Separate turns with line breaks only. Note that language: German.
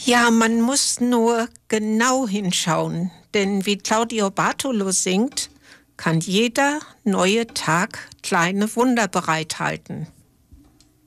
Ja, man muss nur genau hinschauen, denn wie Claudio Bartolo singt, kann jeder neue Tag kleine Wunder bereithalten.